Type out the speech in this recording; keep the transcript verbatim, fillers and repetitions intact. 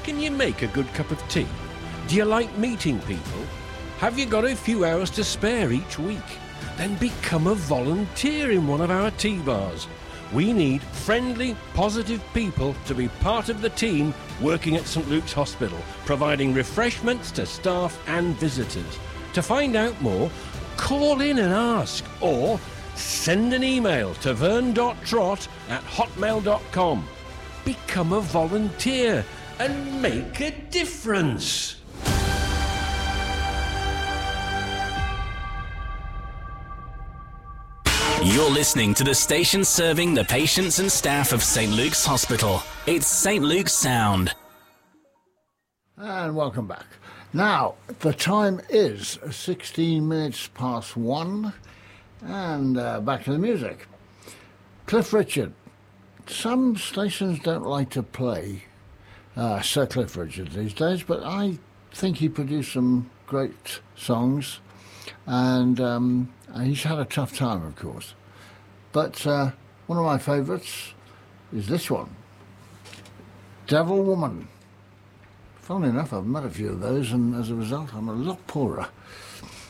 Can you make a good cup of tea? Do you like meeting people? Have you got a few hours to spare each week? Then become a volunteer in one of our tea bars. We need friendly, positive people to be part of the team working at St Luke's Hospital, providing refreshments to staff and visitors. To find out more, call in and ask, or send an email to vern dot trot at hotmail dot com. Become a volunteer and make a difference. You're listening to the station serving the patients and staff of St Luke's Hospital. It's St Luke's Sound. And welcome back. Now, the time is sixteen minutes past one, and uh, back to the music. Cliff Richard. Some stations don't like to play uh, Sir Cliff Richard these days, but I think he produced some great songs, and um, he's had a tough time, of course. But uh, one of my favourites is this one, Devil Woman. Funnily enough, I've met a few of those, and as a result, I'm a lot poorer.